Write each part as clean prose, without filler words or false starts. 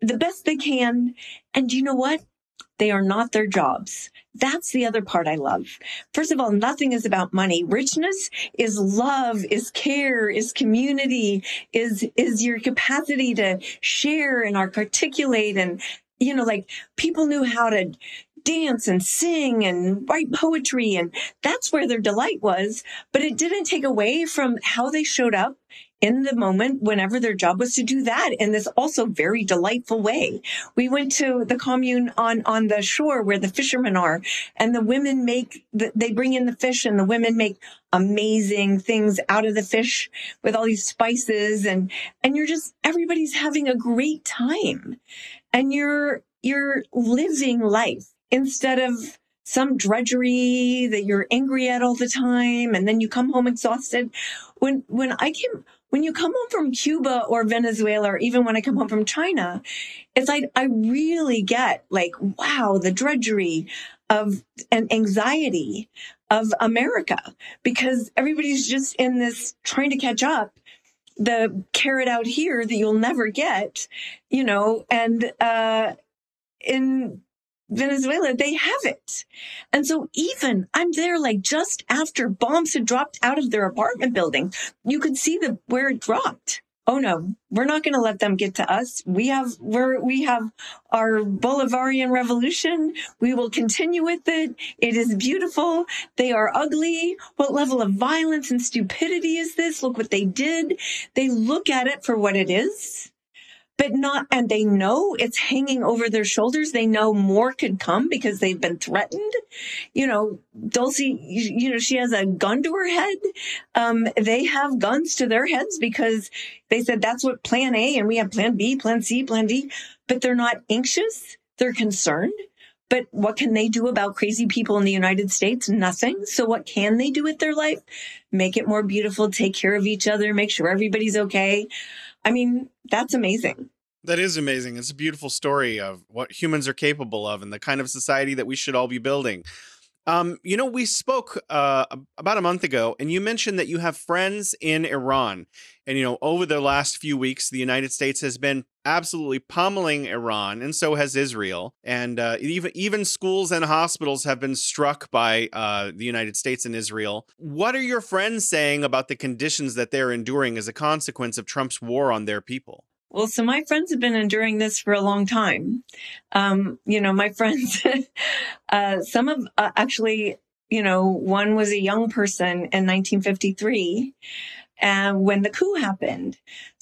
the best they can. And you know what? They are not their jobs. That's the other part I love. First of all, nothing is about money. Richness is love, is care, is community, is your capacity to share and articulate. And, like people knew how to dance and sing and write poetry. And that's where their delight was. But it didn't take away from how they showed up in the moment whenever their job was to do that in this also very delightful way. We went to the commune on the shore where the fishermen are, and the women they bring in the fish, and the women make amazing things out of the fish with all these spices, and everybody's having a great time. And you're living life instead of some drudgery that you're angry at all the time, and then you come home exhausted. When you come home from Cuba or Venezuela, or even when I come home from China, it's like I really get wow, the drudgery of and anxiety of America, because everybody's just in this trying to catch up, the carrot out here that you'll never get, and in Venezuela, they have it. And so even I'm there just after bombs had dropped out of their apartment building, you could see where it dropped. Oh no, we're not going to let them get to us. We have our Bolivarian revolution. We will continue with it. It is beautiful. They are ugly. What level of violence and stupidity is this? Look what they did. They look at it for what it is. And they know it's hanging over their shoulders. They know more could come because they've been threatened. Dulcie, she has a gun to her head. They have guns to their heads because they said that's what plan A, and we have plan B, plan C, plan D, but they're not anxious. They're concerned. But what can they do about crazy people in the United States? Nothing. So what can they do with their life? Make it more beautiful, take care of each other, make sure everybody's okay. I mean, that's amazing. That is amazing. It's a beautiful story of what humans are capable of and the kind of society that we should all be building. We spoke about a month ago, and you mentioned that you have friends in Iran. And, over the last few weeks, the United States has been absolutely pummeling Iran, and so has Israel. And even schools and hospitals have been struck by the United States and Israel. What are your friends saying about the conditions that they're enduring as a consequence of Trump's war on their people? Well, so my friends have been enduring this for a long time. My friends, some of actually, one was a young person in 1953 when the coup happened.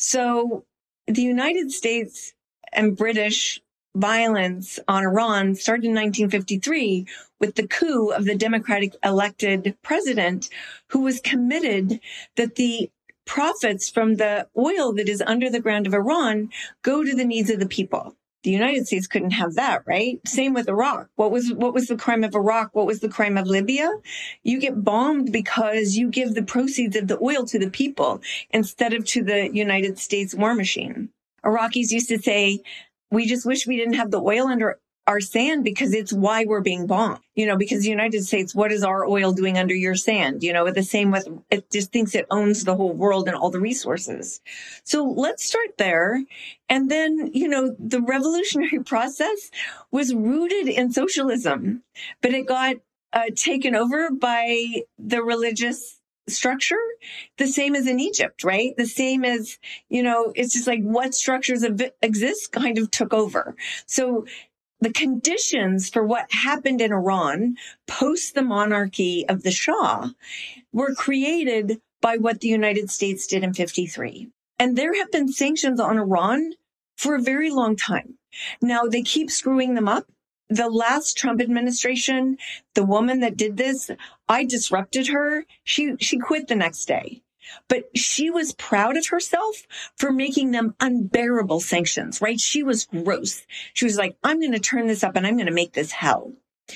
So the United States and British violence on Iran started in 1953 with the coup of the Democratic elected president, who was committed that the profits from the oil that is under the ground of Iran go to the needs of the people. The United States couldn't have that, right? Same with Iraq. What was the crime of Iraq? What was the crime of Libya? You get bombed because you give the proceeds of the oil to the people instead of to the United States war machine. Iraqis used to say, we just wish we didn't have the oil under our sand because it's why we're being bombed, because the United States, what is our oil doing under your sand? The same with, it just thinks it owns the whole world and all the resources. So let's start there. And then, the revolutionary process was rooted in socialism, but it got taken over by the religious structure, the same as in Egypt, right? The same as, it's just like what structures exist kind of took over. So the conditions for what happened in Iran post the monarchy of the Shah were created by what the United States did in 1953. And there have been sanctions on Iran for a very long time. Now, they keep screwing them up. The last Trump administration, the woman that did this, I disrupted her. She quit the next day. But she was proud of herself for making them unbearable sanctions, right? She was gross. She was like, I'm going to turn this up and I'm going to make this hell.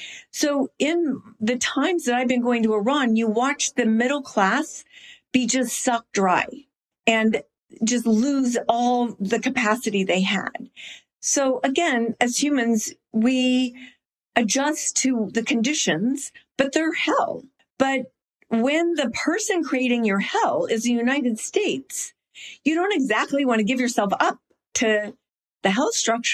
So in the times that I've been going to Iran, you watch the middle class be just sucked dry and just lose all the capacity they had. So again, as humans, we adjust to the conditions, but they're hell. But when the person creating your hell is the United States, you don't exactly want to give yourself up to the hell structure.